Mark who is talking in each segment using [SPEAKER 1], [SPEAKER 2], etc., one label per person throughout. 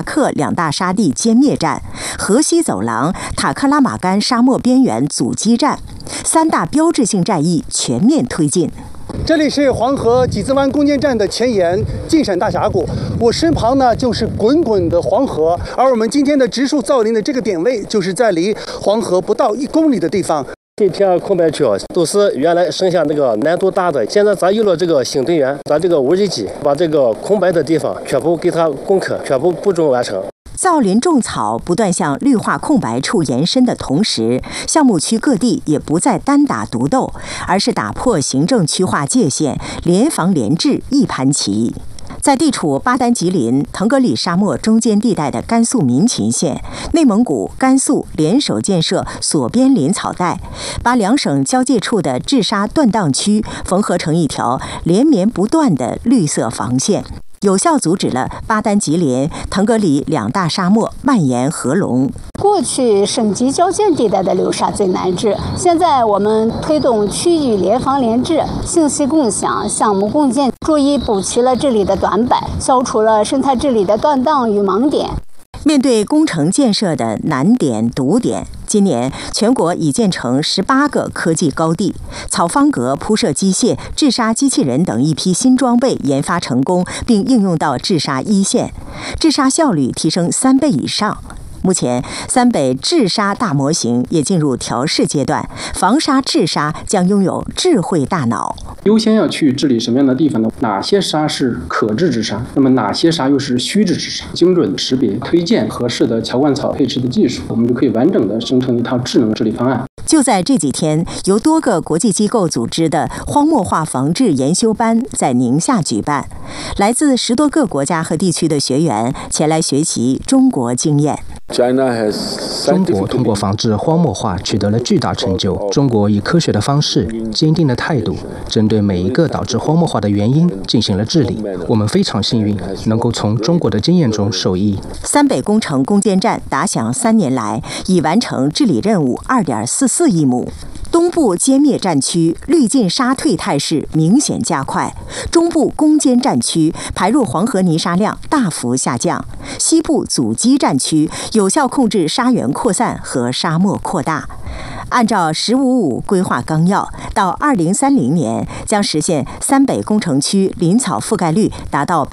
[SPEAKER 1] 达克两大沙地歼灭战、河西走廊、塔克拉玛干沙漠边缘阻击战3大标志性战役全面推进。
[SPEAKER 2] 这里是黄河几兹湾攻坚战的前沿晋陕大峡谷，我身旁呢就是滚滚的黄河，而我们今天的植树造林的这个点位，就是在离黄河不到1公里的地方。
[SPEAKER 3] 这片空白区都是原来剩下那个难度大的，现在咱有了这个新队员，咱这个无人机把这个空白的地方全部给它攻克，全部步骤完成。
[SPEAKER 1] 造林种草不断向绿化空白处延伸的同时，项目区各地也不再单打独斗，而是打破行政区划界限，联防联治一盘棋。在地处巴丹吉林、腾格里沙漠中间地带的甘肃民勤县，内蒙古、甘肃联手建设锁边林草带，把2省交界处的治沙断档区缝合成一条连绵不断的绿色防线，有效阻止了巴丹吉林、腾格里2大沙漠蔓延合拢。
[SPEAKER 4] 过去省级交界地带的流沙最难治，现在我们推动区域联防联治、信息共享、项目共建，逐一补齐了这里的短板，消除了生态治理的断档与盲点。
[SPEAKER 1] 面对工程建设的难点堵点，今年全国已建成18个科技高地，草方格铺设机械、治沙机器人等一批新装备研发成功，并应用到治沙一线，治沙效率提升3倍以上。目前，三北治沙大模型也进入调试阶段，防沙治沙将拥有智慧大脑。
[SPEAKER 5] 优先要去治理什么样的地方呢？哪些沙是可治之沙？那么哪些沙又是虚治之沙？精准识别，推荐合适的乔灌草配置的技术，我们就可以完整的生成一套智能治理方案。
[SPEAKER 1] 就在这几天，由多个国际机构组织的荒漠化防治研修班在宁夏举办，来自10多个国家和地区的学员前来学习中国经验。
[SPEAKER 6] 中国通过防治荒漠化取得了巨大成就。中国以科学的方式、坚定的态度，针对每一个导致荒漠化的原因进行了治理。我们非常幸运，能够从中国的经验中受益。
[SPEAKER 1] 三北工程攻坚战打响3年来，已完成治理任务2.44亿亩。东部歼灭战区滤尽沙退态势明显加快，中部攻坚战区排入黄河泥沙量大幅下降，西部阻击战区有效控制沙源扩散和沙漠扩大。按照“15·5”规划纲要，到2030年将实现三北工程区林草覆盖率达到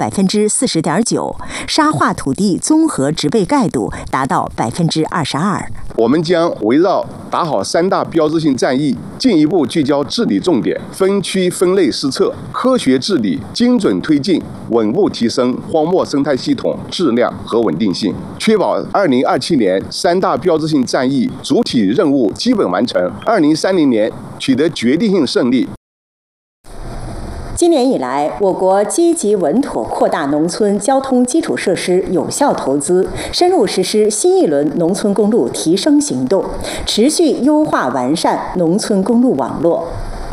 [SPEAKER 1] 40.9%，沙化土地综合植被盖度达到22%。
[SPEAKER 7] 我们将围绕打好3大标志性战役，进一步聚焦治理重点，分区分类施策，科学治理，精准推进，稳步提升荒漠生态系统质量和稳定性，确保2027年3大标志性战役主体任务基本完成，2030年取得决定性胜利。
[SPEAKER 1] 今年以来，我国积极稳妥扩大农村交通基础设施有效投资，深入实施新一轮农村公路提升行动，持续优化完善农村公路网络。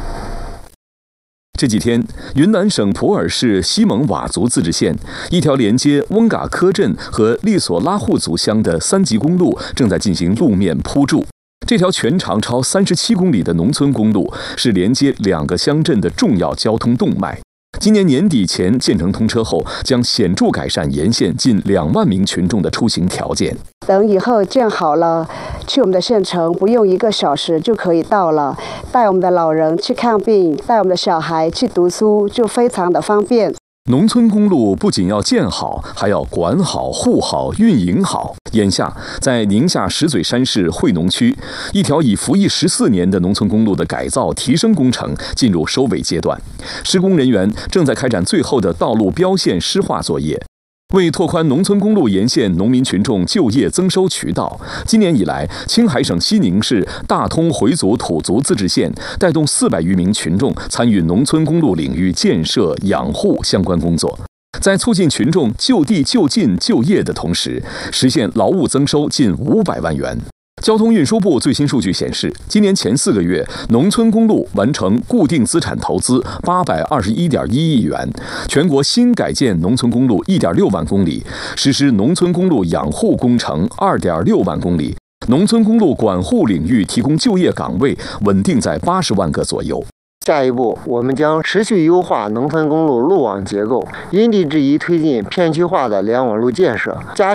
[SPEAKER 8] 这几天，云南省普洱市西蒙佤族自治县一条连接翁嘎科镇和利索拉护族乡的3级公路正在进行路面铺筑。这条全长超37公里的农村公路是连接2个乡镇的重要交通动脉。今年年底前建成通车后，将显著改善沿线近2万名群众的出行条件。
[SPEAKER 9] 等以后建好了，去我们的县城不用1个小时就可以到了，带我们的老人去看病，带我们的小孩去读书，就非常的方便。
[SPEAKER 8] 农村公路不仅要建好，还要管好、护好、运营好。眼下，在宁夏石嘴山市惠农区，一条已服役14年的农村公路的改造提升工程进入收尾阶段，施工人员正在开展最后的道路标线施划作业。为拓宽农村公路沿线农民群众就业增收渠道，今年以来，青海省西宁市大通回族土族自治县带动400余名群众参与农村公路领域建设、养护相关工作，在促进群众就地就近就业的同时，实现劳务增收近500万元。交通运输部最新数据显示，今年前4个月，农村公路完成固定资产投资821.1亿元，全国新改建农村公路1.6万公里，实施农村公路养护工程2.6万公里，农村公路管护领域提供就业岗位稳定在80万个左右。
[SPEAKER 10] 下一步，我们将持续优化农村公路路网结构，因地制宜推进片区化的联网路建设，加